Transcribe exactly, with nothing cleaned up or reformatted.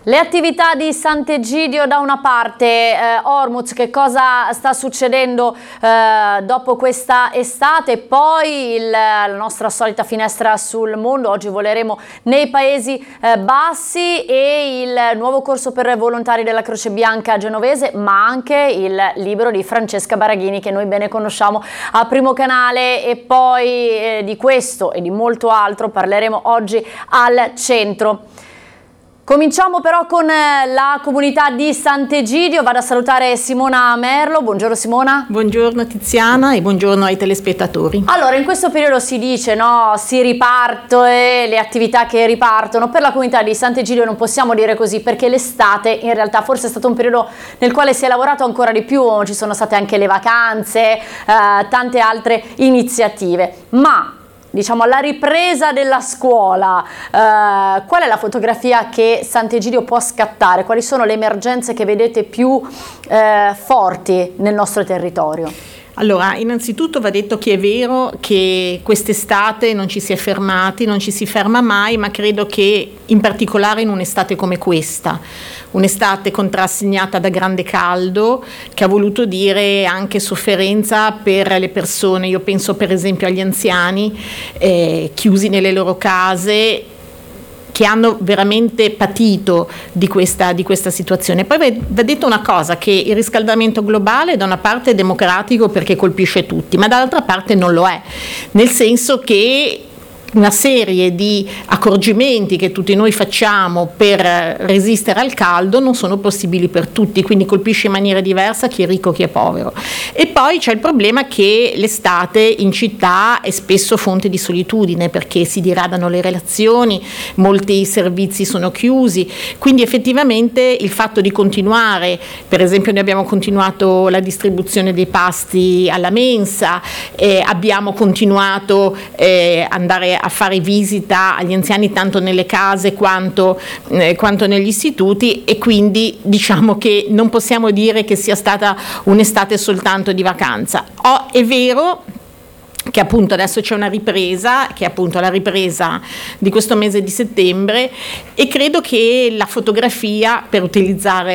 Le attività di Sant'Egidio da una parte, eh, Ormuz, che cosa sta succedendo eh, dopo questa estate? Poi il, la nostra solita finestra sul mondo, oggi voleremo nei Paesi eh, Bassi, e il nuovo corso per volontari della Croce Bianca genovese, ma anche il libro di Francesca Baraghini che noi bene conosciamo a Primo Canale, e poi eh, di questo e di molto altro parleremo oggi al centro. Cominciamo però con la comunità di Sant'Egidio. Vado a salutare Simona Merlo. Buongiorno Simona. Buongiorno Tiziana e buongiorno ai telespettatori. Allora, in questo periodo si dice, no, si ripartono e le attività che ripartono. Per la comunità di Sant'Egidio non possiamo dire così, perché l'estate in realtà forse è stato un periodo nel quale si è lavorato ancora di più, ci sono state anche le vacanze, eh, tante altre iniziative, ma diciamo alla ripresa della scuola, eh, qual è la fotografia che Sant'Egidio può scattare? Quali sono le emergenze che vedete più eh, forti nel nostro territorio? Allora, innanzitutto va detto che è vero che quest'estate non ci si è fermati, non ci si ferma mai, ma credo che in particolare in un'estate come questa, un'estate contrassegnata da grande caldo, che ha voluto dire anche sofferenza per le persone. Io penso per esempio agli anziani eh, chiusi nelle loro case, che hanno veramente patito di questa, di questa situazione. Poi va detto una cosa, che il riscaldamento globale da una parte è democratico perché colpisce tutti, ma dall'altra parte non lo è, nel senso che una serie di accorgimenti che tutti noi facciamo per resistere al caldo non sono possibili per tutti, quindi colpisce in maniera diversa chi è ricco, chi è povero. E poi c'è il problema che l'estate in città è spesso fonte di solitudine, perché si diradano le relazioni, molti servizi sono chiusi, quindi effettivamente il fatto di continuare, per esempio noi abbiamo continuato la distribuzione dei pasti alla mensa, eh, abbiamo continuato eh, andare a fare visita agli anziani tanto nelle case quanto, eh, quanto negli istituti, e quindi diciamo che non possiamo dire che sia stata un'estate soltanto di vacanza. Oh, è vero che appunto adesso c'è una ripresa, che è appunto la ripresa di questo mese di settembre, e credo che la fotografia, per utilizzare